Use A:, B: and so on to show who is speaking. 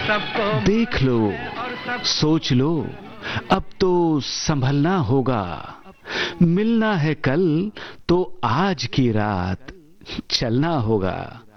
A: देख लो, सोच लो, अब तो संभलना होगा। मिलना है कल तो आज की रात चलना होगा।